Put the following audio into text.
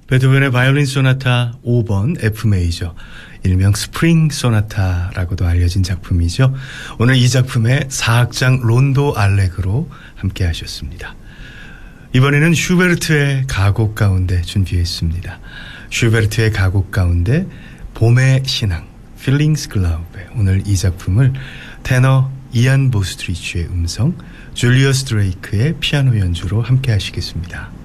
베토벤의 바이올린 소나타 5번 F 메이저, 일명 스프링 소나타라고도 알려진 작품이죠. 오늘 이 작품의 4악장 론도 알레그로 함께 하셨습니다. 이번에는 슈베르트의 가곡 가운데 준비했습니다. 슈베르트의 가곡 가운데 봄의 신앙, Feelings Glaube. 오늘 이 작품을 테너 이안 보스트리치의 음성, 줄리어스 드레이크의 피아노 연주로 함께 하시겠습니다.